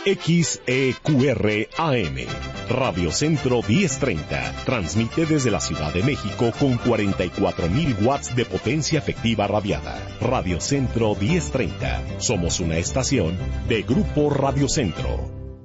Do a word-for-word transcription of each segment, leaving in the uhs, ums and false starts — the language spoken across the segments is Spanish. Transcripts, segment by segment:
X E Q R A M, Radio Centro diez treinta, transmite desde la Ciudad de México con cuarenta y cuatro mil watts de potencia efectiva radiada. Radio Centro diez treinta, somos una estación de Grupo Radio Centro.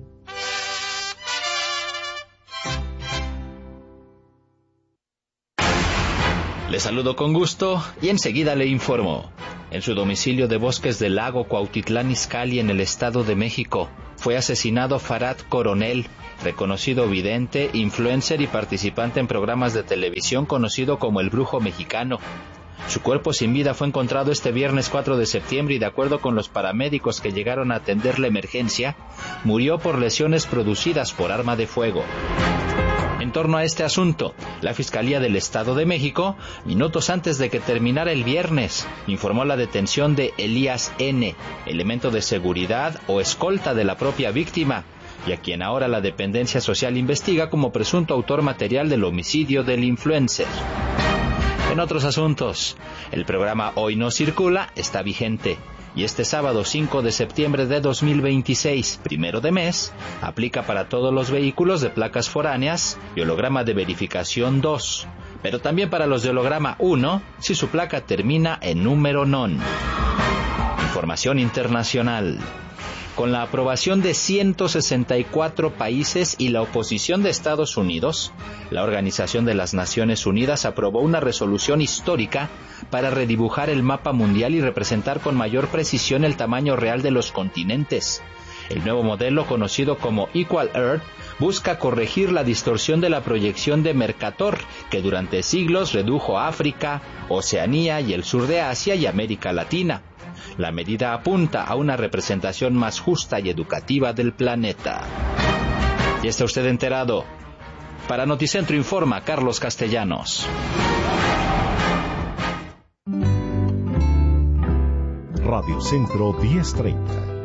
Le saludo con gusto y enseguida le informo. En su domicilio de Bosques del Lago, Cuautitlán Izcalli, en el Estado de México, fue asesinado Farad Coronel, reconocido vidente, influencer y participante en programas de televisión conocido como el Brujo Mexicano. Su cuerpo sin vida fue encontrado este viernes cuatro de septiembre y, de acuerdo con los paramédicos que llegaron a atender la emergencia, murió por lesiones producidas por arma de fuego. En torno a este asunto, la Fiscalía del Estado de México, minutos antes de que terminara el viernes, informó la detención de Elías N., elemento de seguridad o escolta de la propia víctima, y a quien ahora la dependencia social investiga como presunto autor material del homicidio del influencer. En otros asuntos, el programa Hoy No Circula está vigente. Y este sábado cinco de septiembre de dos mil veintiséis, primero de mes, aplica para todos los vehículos de placas foráneas y holograma de verificación dos, pero también para los de holograma uno si su placa termina en número non. Información internacional. Con la aprobación de ciento sesenta y cuatro países y la oposición de Estados Unidos, la Organización de las Naciones Unidas aprobó una resolución histórica para redibujar el mapa mundial y representar con mayor precisión el tamaño real de los continentes. El nuevo modelo, conocido como Equal Earth, busca corregir la distorsión de la proyección de Mercator, que durante siglos redujo a África, Oceanía y el sur de Asia y América Latina. La medida apunta a una representación más justa y educativa del planeta. ¿Ya está usted enterado? Para Noticentro informa Carlos Castellanos. Radio Centro diez treinta,